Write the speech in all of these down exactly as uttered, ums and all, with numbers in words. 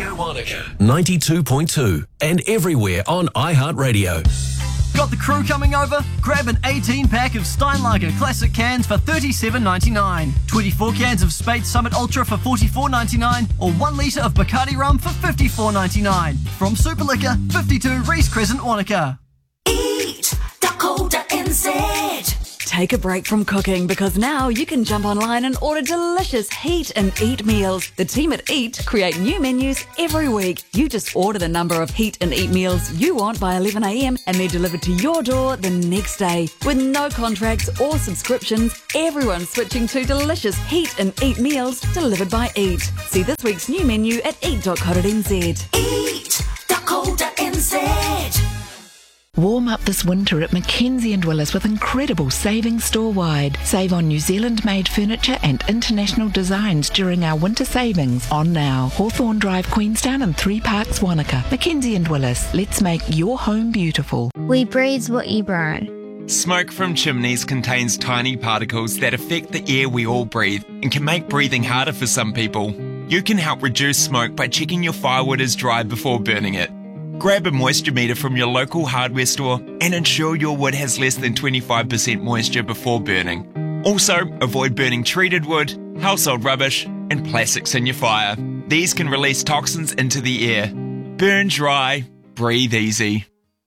Radio Wanaka ninety-two point two and everywhere on iHeartRadio. Got the crew coming over? Grab an eighteen pack of Steinlager Classic cans for thirty-seven ninety-nine, twenty-four cans of Spade Summit Ultra for forty-four ninety-nine, or one litre of Bacardi rum for fifty-four ninety-nine. From Super Liquor, fifty-two Reese Crescent, Wanaka. Eat Dakota N Z. Take a break from cooking because now you can jump online and order delicious Heat and Eat meals. The team at Eat create new menus every week. You just order the number of Heat and Eat meals you want by eleven a m and they're delivered to your door the next day. With no contracts or subscriptions, everyone's switching to delicious Heat and Eat meals delivered by Eat. See this week's new menu at eat dot co dot n z. Eat Dakota N Z. Warm up this winter at Mackenzie and Willis with incredible savings store-wide. Save on New Zealand-made furniture and international designs during our winter savings. On now. Hawthorne Drive, Queenstown and Three Parks, Wanaka. Mackenzie and Willis. Let's make your home beautiful. We breathe what you burn. Smoke from chimneys contains tiny particles that affect the air we all breathe and can make breathing harder for some people. You can help reduce smoke by checking your firewood is dry before burning it. Grab a moisture meter from your local hardware store and ensure your wood has less than twenty-five percent moisture before burning. Also, avoid burning treated wood, household rubbish, and plastics in your fire. These can release toxins into the air. Burn dry, breathe easy.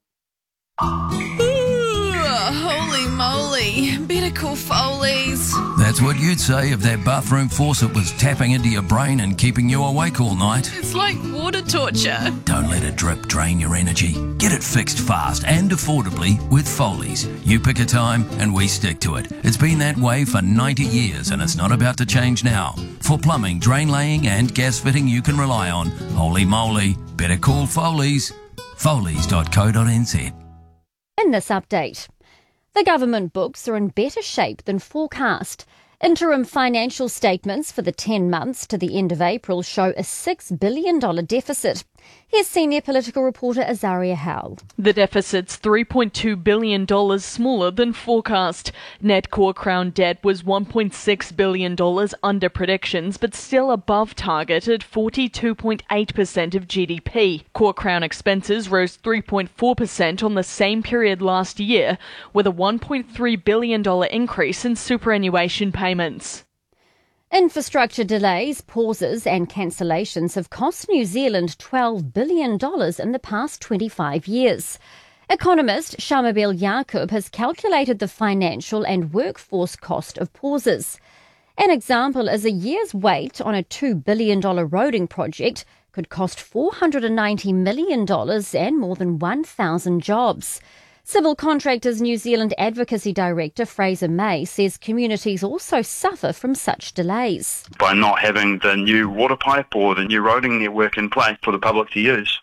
Holy moly, better call Foley's. That's what you'd say if that bathroom faucet was tapping into your brain and keeping you awake all night. It's like water torture. Don't let a drip drain your energy. Get it fixed fast and affordably with Foley's. You pick a time and we stick to it. It's been that way for ninety years and it's not about to change now. For plumbing, drain laying and gas fitting you can rely on. Holy moly, better call Foley's. Foleys dot co dot n z. In this update, the government books are in better shape than forecast. Interim financial statements for the ten months to the end of April show a six billion dollars deficit. Here's senior political reporter Azaria Howell. The deficit's three point two billion dollars smaller than forecast. Net core Crown debt was one point six billion dollars under predictions, but still above target at forty-two point eight percent of G D P. Core Crown expenses rose three point four percent on the same period last year, with a one point three billion dollars increase in superannuation payments. Infrastructure delays, pauses and cancellations have cost New Zealand twelve billion dollars in the past twenty-five years. Economist Shamabel Yaqub has calculated the financial and workforce cost of pauses. An example is a year's wait on a two billion dollars roading project could cost four hundred ninety million dollars and more than one thousand jobs. Civil Contractors New Zealand Advocacy Director Fraser May says communities also suffer from such delays. By not having the new water pipe or the new roading network in place for the public to use.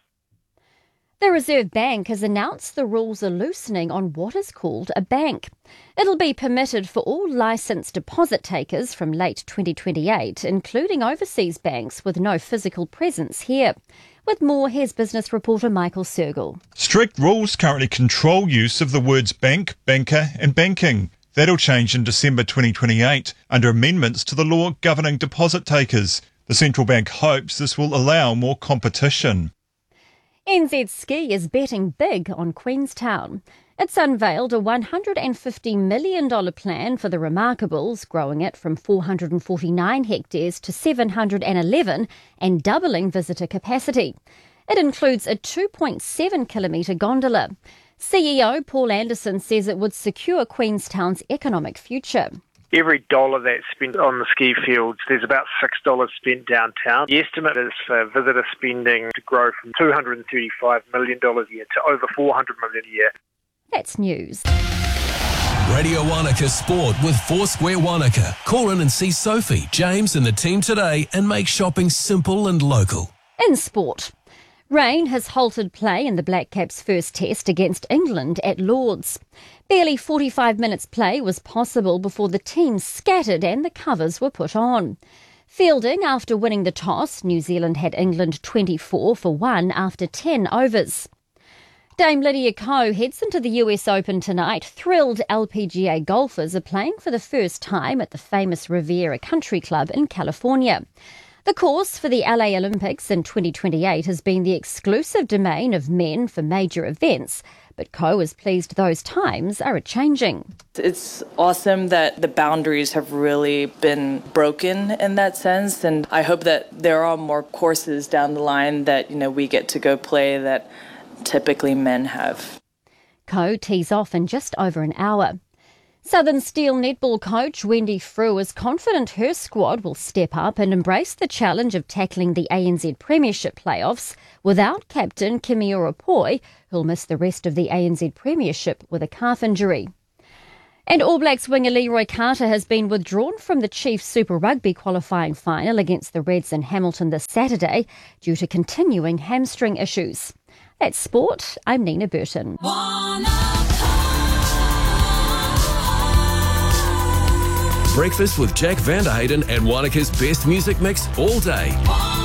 The Reserve Bank has announced the rules are loosening on what is called a bank. It'll be permitted for all licensed deposit takers from late twenty twenty-eight, including overseas banks with no physical presence here. With more, here's business reporter Michael Sergel. Strict rules currently control use of the words bank, banker and banking. That'll change in December twenty twenty-eight under amendments to the law governing deposit takers. The central bank hopes this will allow more competition. N Z Ski is betting big on Queenstown. It's unveiled a one hundred fifty million dollars plan for the Remarkables, growing it from four hundred forty-nine hectares to seven hundred eleven and doubling visitor capacity. It includes a two point seven kilometre gondola. C E O Paul Anderson says it would secure Queenstown's economic future. Every dollar that's spent on the ski fields, there's about six dollars spent downtown. The estimate is for visitor spending to grow from two hundred thirty-five million dollars a year to over four hundred million dollars a year. That's news. Radio Wanaka Sport with Foursquare Wanaka. Call in and see Sophie, James and the team today and make shopping simple and local. In sport, rain has halted play in the Black Caps' first test against England at Lord's. Barely forty-five minutes play was possible before the team scattered and the covers were put on. Fielding after winning the toss, New Zealand had England twenty-four for one after ten overs. Dame Lydia Ko heads into the U S Open tonight. Thrilled L P G A golfers are playing for the first time at the famous Riviera Country Club in California. The course for the L A Olympics in twenty twenty-eight has been the exclusive domain of men for major events, but Co is pleased those times are changing. It's awesome that the boundaries have really been broken in that sense, and I hope that there are more courses down the line that, you know, we get to go play that typically men have. Co tees off in just over an hour. Southern Steel netball coach Wendy Frew is confident her squad will step up and embrace the challenge of tackling the A N Z Premiership playoffs without captain Kimiora Poi, who'll miss the rest of the A N Z Premiership with a calf injury. And All Blacks winger Leroy Carter has been withdrawn from the Chiefs Super Rugby qualifying final against the Reds in Hamilton this Saturday due to continuing hamstring issues. That's sport. I'm Nina Burton. Breakfast with Jack Vanderhayden and Wanaka's best music mix all day.